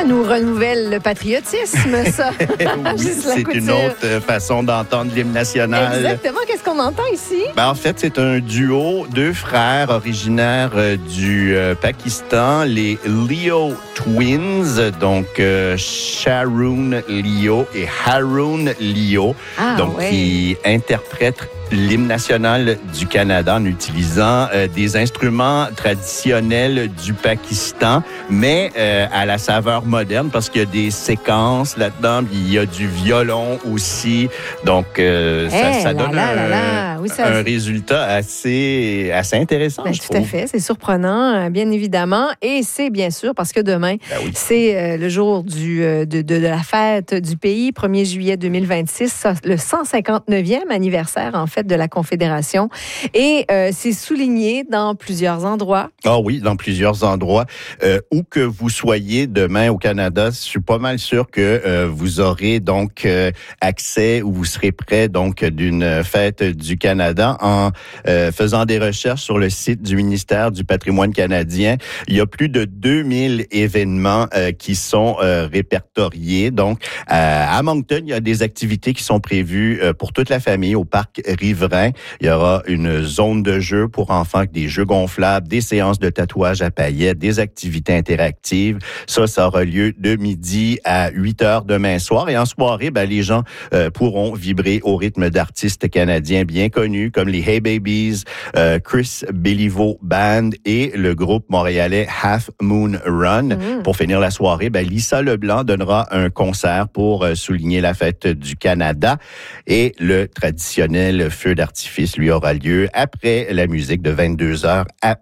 nous renouvelle le patriotisme, ça. Oui, c'est une autre façon d'entendre l'hymne national. Exactement. Qu'est-ce qu'on entend ici? En fait, c'est un duo, deux frères originaires du Pakistan, les Leo Twins, donc Sharoon Leo et Haroon Leo, qui interprètent l'hymne national du Canada en utilisant des instruments traditionnels du Pakistan, mais à la saveur moderne parce qu'il y a des séquences là-dedans, il y a du violon aussi, donc ça donne un résultat assez intéressant, je trouve. Tout à fait, c'est surprenant, bien évidemment, et c'est bien sûr parce que demain, c'est le jour de la fête du pays, 1er juillet 2026, le 159e anniversaire, en fait, de la Confédération. Et c'est souligné dans plusieurs endroits. Ah oui, dans plusieurs endroits. Où que vous soyez demain au Canada, je suis pas mal sûr que vous aurez donc accès ou vous serez près donc d'une fête du Canada en faisant des recherches sur le site du ministère du Patrimoine canadien. Il y a plus de 2000 événements qui sont répertoriés. Donc, à Moncton, il y a des activités qui sont prévues pour toute la famille au parc Riverain. Il y aura une zone de jeu pour enfants avec des jeux gonflables, des séances de tatouage à paillettes, des activités interactives. Ça aura lieu de midi à 8h demain soir. Et en soirée, les gens pourront vibrer au rythme d'artistes canadiens bien connus comme les Hey Babies, Chris Béliveau Band et le groupe montréalais Half Moon Run. Pour finir la soirée, Lisa Leblanc donnera un concert pour souligner la fête du Canada. Et le traditionnel feu d'artifice, lui, aura lieu après la musique de 22h à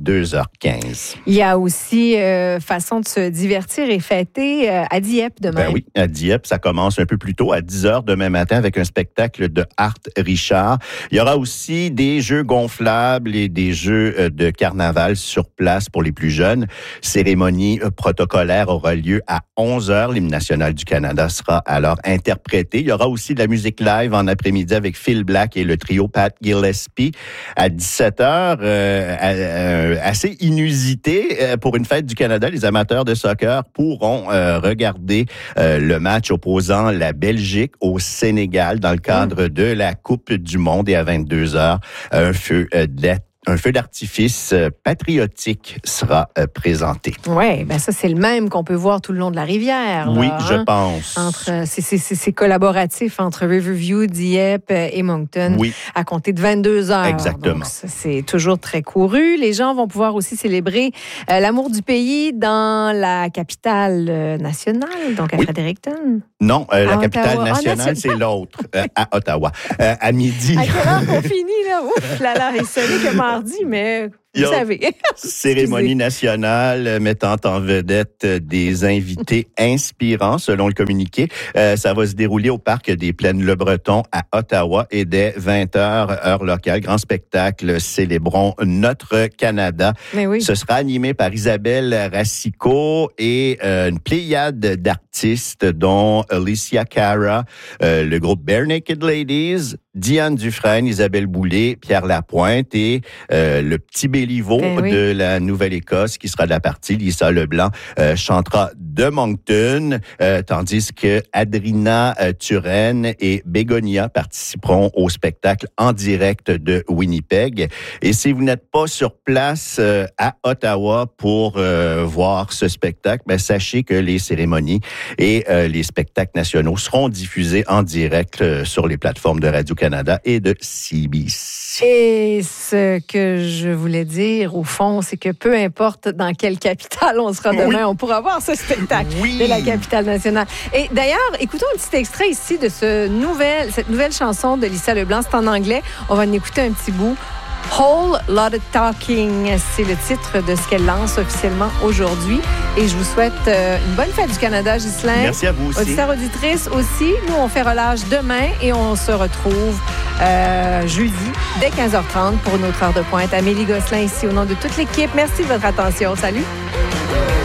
22h15. Il y a aussi façon de se divertir et fêter à Dieppe demain. Oui, à Dieppe, ça commence un peu plus tôt, à 10h demain matin, avec un spectacle de Art Richard. Il y aura aussi des jeux gonflables et des jeux de carnaval sur place pour les plus jeunes. Cérémonie protocolaire aura lieu à 11h. L'hymne national du Canada sera alors interprété. Il y aura aussi de la musique live en après-midi avec Phil Black et le trio Pat Gillespie à 17h. Assez inusité pour une fête du Canada. Les amateurs de soccer pourront regarder le match opposant la Belgique au Sénégal dans le cadre de la Coupe du Monde. Et à 22h, un feu d'artifice patriotique sera présenté. Oui, ça, c'est le même qu'on peut voir tout le long de la rivière. Oui, je pense. C'est collaboratif entre Riverview, Dieppe et Moncton à compter de 22h. Exactement. Donc, c'est toujours très couru. Les gens vont pouvoir aussi célébrer l'amour du pays dans la capitale nationale, donc à Fredericton. Non, la capitale nationale, c'est l'autre, à Ottawa. À midi. À quelle heure on finit, là? Ouf, là, il sonne que mardi, mais vous savez. Cérémonie nationale mettant en vedette des invités inspirants, selon le communiqué. Ça va se dérouler au parc des Plaines-le-Breton à Ottawa et dès 20h, heure locale. Grand spectacle, célébrons notre Canada. Ce sera animé par Isabelle Racicot et une pléiade d'artistes, dont Alicia Cara, le groupe Bare Naked Ladies, Diane Dufresne, Isabelle Boulay, Pierre Lapointe et le petit Béliveau de la Nouvelle-Écosse qui sera de la partie. Lisa Leblanc chantera de Moncton, tandis que Adrina Turenne et Bégonia participeront au spectacle en direct de Winnipeg. Et si vous n'êtes pas sur place à Ottawa pour voir ce spectacle, sachez que les cérémonies et les spectacles nationaux seront diffusés en direct sur les plateformes de Radio-Canada et de CBC. Et ce que je voulais dire, au fond, c'est que peu importe dans quelle capitale on sera demain, on pourra voir ce spectacle de la capitale nationale. Et d'ailleurs, écoutons un petit extrait ici de cette nouvelle chanson de Lisa Leblanc. C'est en anglais. On va en écouter un petit bout. Whole Lot of Talking, c'est le titre de ce qu'elle lance officiellement aujourd'hui. Et je vous souhaite une bonne fête du Canada, Ghislain. Merci à vous aussi. Auditeurs, auditrices aussi. Nous, on fait relâche demain et on se retrouve jeudi dès 15h30 pour une autre heure de pointe. Amélie Gosselin ici au nom de toute l'équipe. Merci de votre attention. Salut.